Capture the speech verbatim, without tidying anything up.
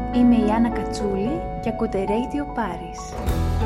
Είμαι η Άννα Κατσούλη και ακούτε Radio Paris.